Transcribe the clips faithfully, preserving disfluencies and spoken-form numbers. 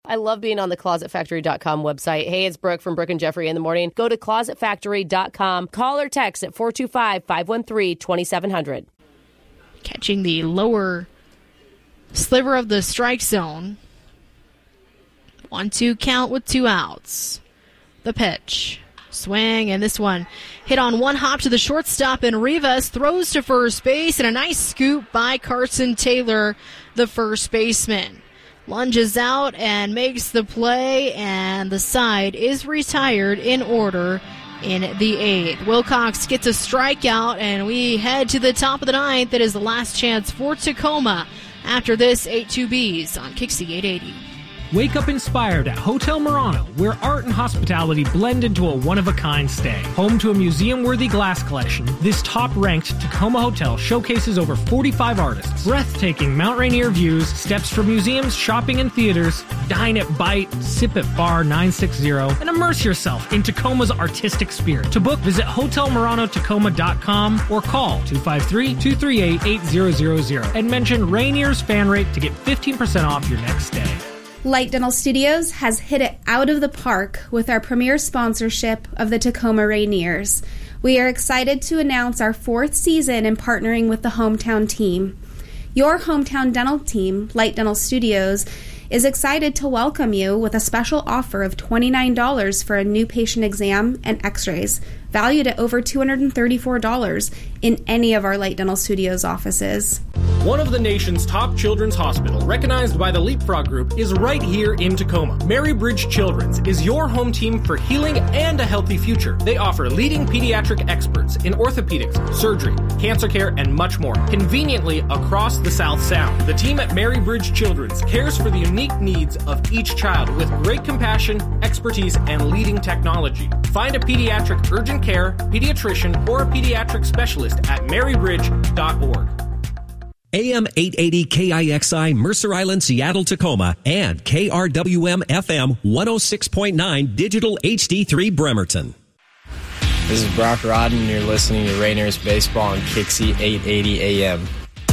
I love being on the closet factory dot com website. Hey, it's Brooke from Brooke and Jeffrey in the morning. Go to closet factory dot com. Call or text at four two five, five one three, two seven zero zero. Catching the lower sliver of the strike zone. one two count with two outs. The pitch. Swing, and this one hit on one hop to the shortstop, and Rivas throws to first base, and a nice scoop by Carson Taylor, the first baseman. Lunges out and makes the play, and the side is retired in order in the eighth. Wilcox gets a strikeout, and we head to the top of the ninth. That is the last chance for Tacoma after this eight two Bs on Kixie eight eighty. Wake up inspired at Hotel Murano, where art and hospitality blend into a one-of-a-kind stay. Home to a museum-worthy glass collection, this top-ranked Tacoma hotel showcases over forty-five artists, breathtaking Mount Rainier views, steps for museums, shopping, and theaters. Dine at Bite, sip at Bar nine sixty, and immerse yourself in Tacoma's artistic spirit. To book, visit hotel murano tacoma dot com or call two five three, two three eight, eight zero zero zero and mention Rainier's fan rate to get fifteen percent off your next stay. Light Dental Studios has hit it out of the park with our premier sponsorship of the Tacoma Rainiers. We are excited to announce our fourth season in partnering with the hometown team. Your hometown dental team, Light Dental Studios, is excited to welcome you with a special offer of twenty-nine dollars for a new patient exam and x-rays, valued at over two hundred thirty-four dollars in any of our Light Dental Studios offices. One of the nation's top children's hospital, recognized by the Leapfrog Group, is right here in Tacoma. Mary Bridge Children's is your home team for healing and a healthy future. They offer leading pediatric experts in orthopedics, surgery, cancer care, and much more, conveniently across the South Sound. The team at Mary Bridge Children's cares for the unique needs of each child with great compassion, expertise, and leading technology. Find a pediatric urgent care, pediatrician, or a pediatric specialist at mary bridge dot org. A M eight eighty K I X I, Mercer Island, Seattle, Tacoma, and K R W M F M one oh six point nine Digital H D three Bremerton. This is Brock Rodden, and you're listening to Rainiers Baseball on Kixie eight eighty A M.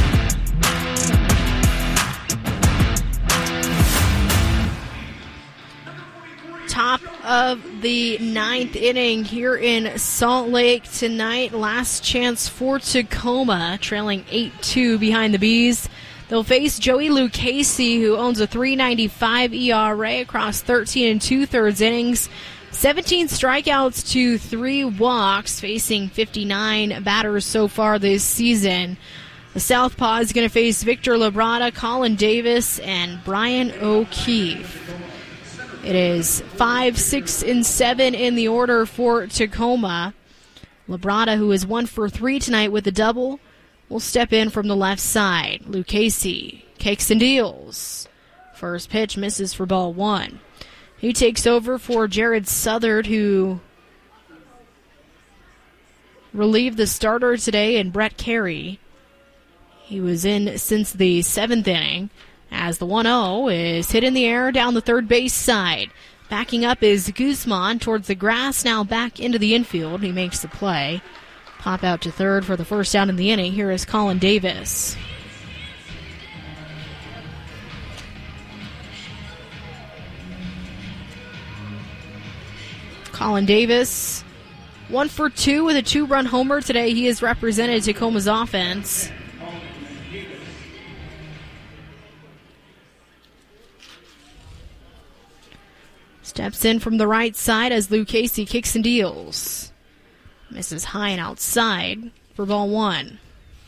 Top of the ninth inning here in Salt Lake tonight. Last chance for Tacoma, trailing eight two behind the Bees. They'll face Joey Lucchese, who owns a three ninety-five E R A across thirteen and two-thirds innings. seventeen strikeouts to three walks, facing fifty-nine batters so far this season. The Southpaw is going to face Victor Labrada, Colin Davis, and Brian O'Keefe. It is five, six, and seven in the order for Tacoma. Labrada, who is one for three tonight with a double, will step in from the left side. Lucchese kicks and deals. First pitch misses for ball one. He takes over for Jared Southard, who relieved the starter today in Brett Carey. He was in since the seventh inning. As the one oh is hit in the air down the third base side. Backing up is Guzman towards the grass, now back into the infield. He makes the play. Pop out to third for the first down in the inning. Here is Colin Davis. Colin Davis, one for two with a two-run homer today. He has represented Tacoma's offense. Steps in from the right side as Lucchese kicks and deals. Misses high and outside for ball one.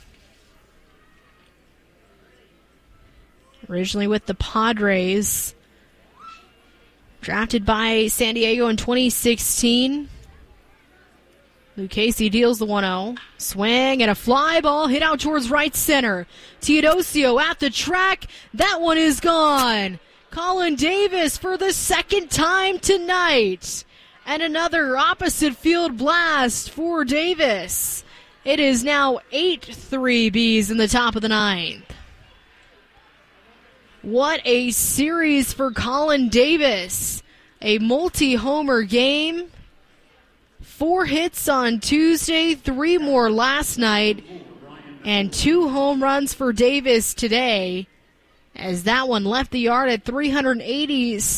Originally with the Padres. Drafted by San Diego in twenty sixteen. Lucchese deals the one oh. Swing and a fly ball hit out towards right center. Teodosio at the track. That one is gone. Colin Davis for the second time tonight. And another opposite field blast for Davis. It is now eight three Bs in the top of the ninth. What a series for Colin Davis. A multi-homer game. Four hits on Tuesday, three more last night, and two home runs for Davis today, as that one left the yard at three hundred eighty.